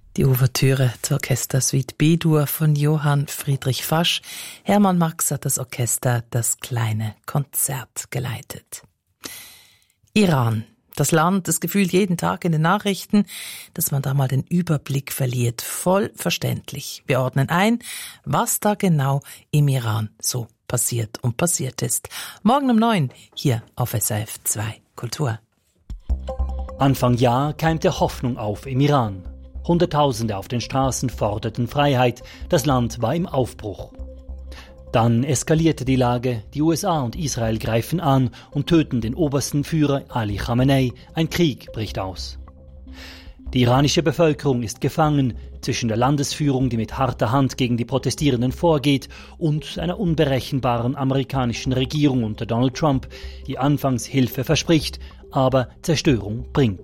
Die Ouvertüre zur Orchestersuite B-Dur von Johann Friedrich Fasch. Hermann Marx hat das Orchester Das kleine Konzert geleitet. Iran. Das Land, das gefühlt jeden Tag in den Nachrichten, dass man da mal den Überblick verliert. Voll verständlich. Wir ordnen ein, was da genau im Iran so passiert und passiert ist. Morgen um 9 hier auf SRF 2 Kultur. Anfang Jahr keimte Hoffnung auf im Iran. Hunderttausende auf den Straßen forderten Freiheit. Das Land war im Aufbruch. Dann eskalierte die Lage. Die USA und Israel greifen an und töten den obersten Führer Ali Khamenei. Ein Krieg bricht aus. Die iranische Bevölkerung ist gefangen zwischen der Landesführung, die mit harter Hand gegen die Protestierenden vorgeht, und einer unberechenbaren amerikanischen Regierung unter Donald Trump, die anfangs Hilfe verspricht, aber Zerstörung bringt.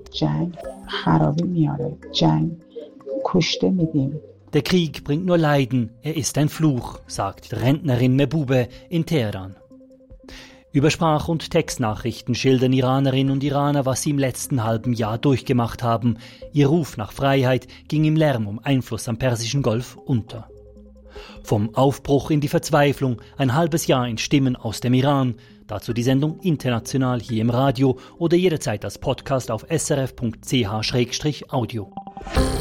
Der Krieg bringt nur Leiden, er ist ein Fluch, sagt die Rentnerin Mehbube in Teheran. Über Sprach- und Textnachrichten schildern Iranerinnen und Iraner, was sie im letzten halben Jahr durchgemacht haben. Ihr Ruf nach Freiheit ging im Lärm um Einfluss am Persischen Golf unter. Vom Aufbruch in die Verzweiflung, ein halbes Jahr in Stimmen aus dem Iran. Dazu die Sendung international hier im Radio oder jederzeit als Podcast auf srf.ch/audio.